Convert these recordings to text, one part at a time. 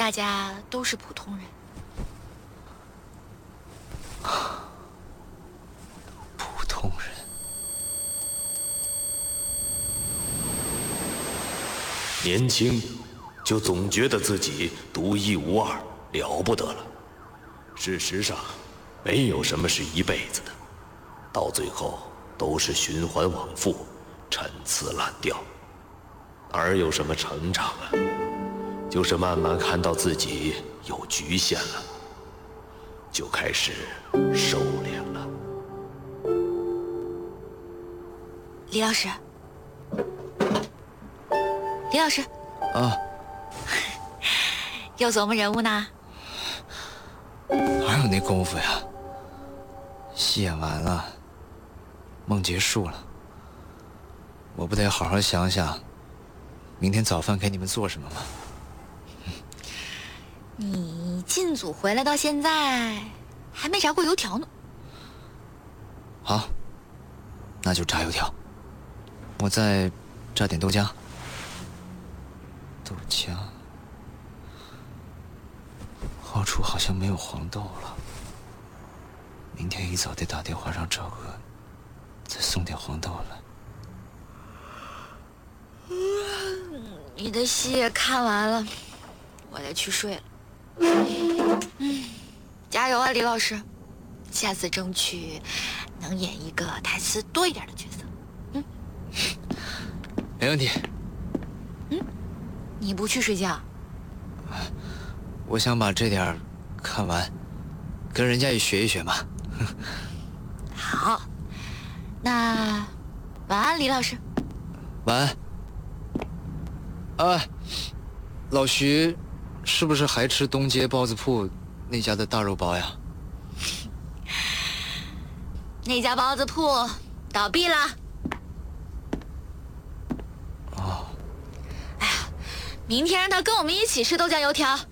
大家都是普通人。 普通人。 年轻，就总觉得自己独一无二，了不得了。事实上，没有什么是一辈子的，到最后都是循环往复，陈词滥调。哪有什么成长啊？就是慢慢看到自己有局限了，就开始收敛了。 李老师，李老师， 啊， 又琢磨人物呢？ 哪有那功夫呀？戏演完了，梦结束了，我不得好好想想，明天早饭给你们做什么吗？ 你进组回来到现在，还没炸过油条呢。 好，那就炸油条。我再炸点豆浆。豆浆，后厨好像没有黄豆了。明天一早得打电话让赵哥再送点黄豆来。 你的戏也看完了，我得去睡了。加油啊，李老师！下次争取能演一个台词多一点的角色。 没问题。 你不去睡觉？ 我想把这点看完，跟人家也学一学嘛。 好，那晚安，李老师。 晚安。啊，老徐，是不是还吃东街包子铺那家的大肉包呀？ 那家包子铺倒闭了。 哦。 哎呀，明天让他跟我们一起吃豆浆油条。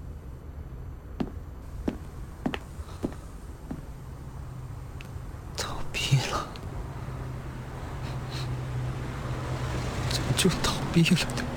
倒闭了？怎么就倒闭了呢？